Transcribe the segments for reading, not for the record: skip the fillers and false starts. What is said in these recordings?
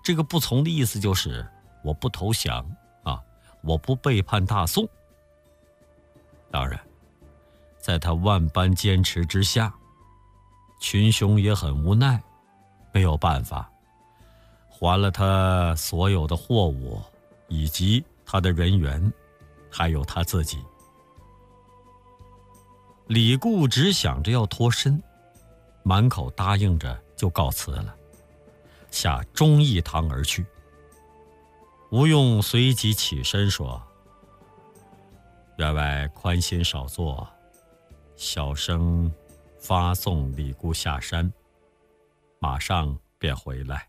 这个不从的意思就是我不投降啊，我不背叛大宋。当然，在他万般坚持之下，群雄也很无奈，没有办法，还了他所有的货物，以及他的人员，还有他自己。李固只想着要脱身，满口答应着就告辞了，下忠义堂而去。吴用随即起身说：“员外宽心少坐，小生发送李固下山，马上便回来。”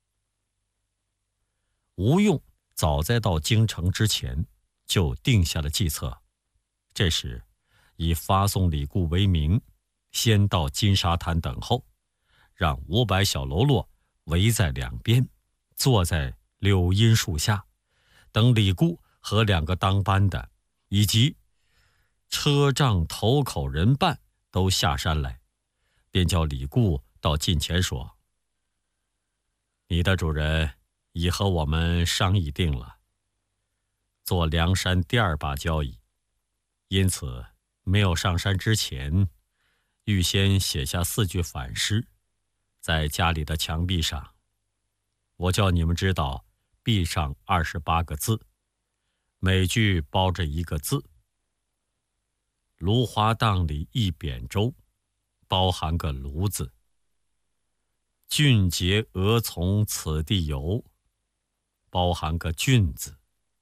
吴用早在到京城之前就定下了计策，这时以发送李固为名，先到金沙滩等候，让500小喽啰围在两边，坐在柳荫树下，等李固和2个当班的以及车仗头口人办都下山来，便叫李固到近前说：“你的主人已和我们商议定了，做梁山第2把交椅，因此没有上山之前，预先写下4句反诗，在家里的墙壁上。我叫你们知道，壁上28个字，每句包着1个字。芦花荡里一扁舟，包含个芦字。俊杰鹅从此地游，包含个俊字。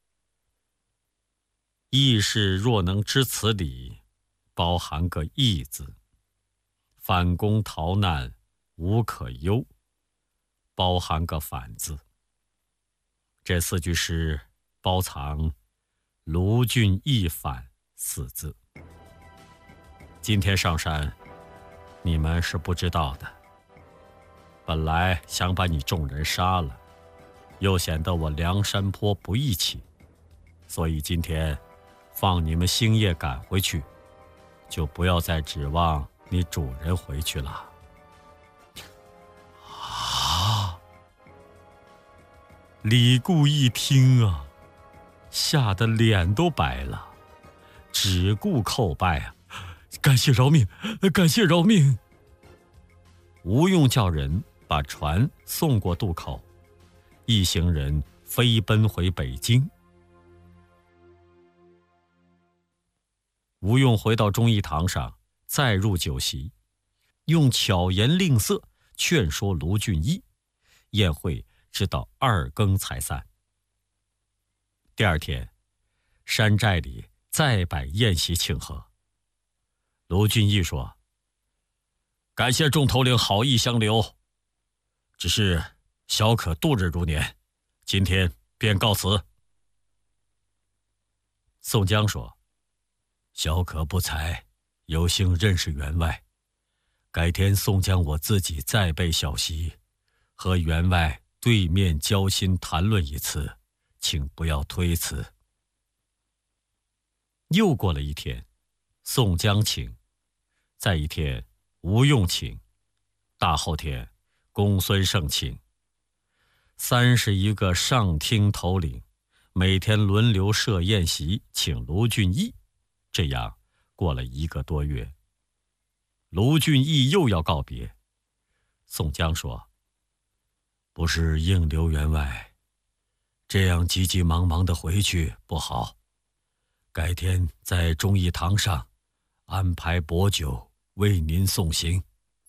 义士若能知此理，包含个义字。反攻逃难无可忧，包含个反字。这4句诗包藏卢俊义反4字。今天上山，你们是不知道的。本来想把你众人杀了，又显得我梁山泊不义气，所以今天放你们星夜赶回去，就不要再指望你主人回去了。啊！李固一听啊，吓得脸都白了，只顾叩拜啊，感谢饶命，感谢饶命。吴用叫人把船送过渡口，一行人飞奔回北京。吴用回到忠义堂上，再入酒席，用巧言令色劝说卢俊义，宴会直到2更才散。第2天，山寨里再摆宴席庆贺。卢俊义说：“感谢众头领好意相留，只是小可度日如年，今天便告辞。”宋江说：“小可不才，有幸认识员外，改天宋江我自己再备小席，和员外对面交心谈论一次，请不要推辞。”又过了1天，宋江请，再1天吴用请，大后天公孙胜请。31个上厅头领每天轮流设宴席请卢俊义，这样过了1个多月。卢俊义又要告别，宋江说：“不是应留员外，这样急急忙忙的回去不好，改天在忠义堂上安排薄酒为您送行。”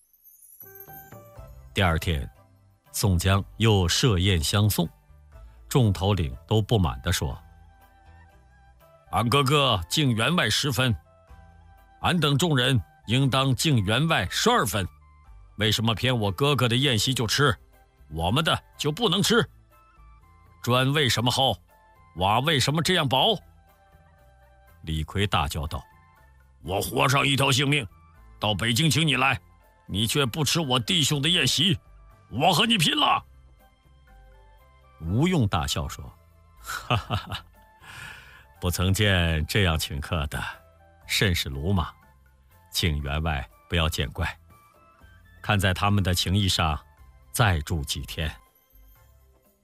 第2天，宋江又设宴相送，众头领都不满地说：“俺哥哥敬员外10分，俺等众人应当敬员外12分，为什么偏我哥哥的宴席就吃，我们的就不能吃？砖为什么厚，瓦为什么这样薄？”李逵大叫道：“我活上一条性命，到北京请你来，你却不吃我弟兄的宴席，我和你拼了！”吴用大笑说：“哈哈哈，不曾见这样请客的，甚是鲁莽，请员外不要见怪，看在他们的情谊上，再住几天。”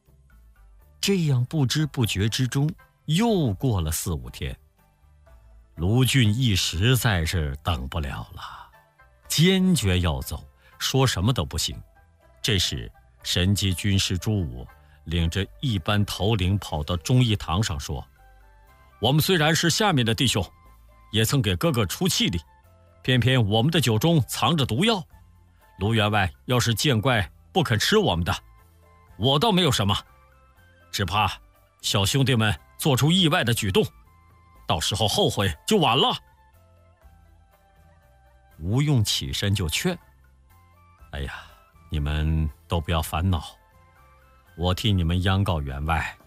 这样不知不觉之中，又过了4、5天。卢俊义实在是等不了了，坚决要走，说什么都不行。这时，神机军师朱武领着一班头领跑到忠义堂上说：“我们虽然是下面的弟兄，也曾给哥哥出气力，偏偏我们的酒中藏着毒药。卢员外要是见怪不肯吃我们的，我倒没有什么，只怕小兄弟们做出意外的举动，到时候后悔就晚了。”吴用起身就劝：“哎呀，你们都不要烦恼，我替你们央告员外，